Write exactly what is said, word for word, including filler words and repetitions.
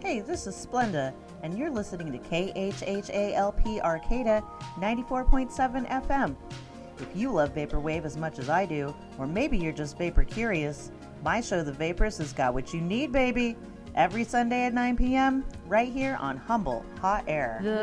Hey, this is Splenda, and you're listening to K H H A L P Arcata ninety-four point seven F M. If you love Vaporwave as much as I do, or maybe you're just vapor curious, my show The Vapors has got what you need, baby. Every Sunday at nine p.m., right here on Humble Hot Air. The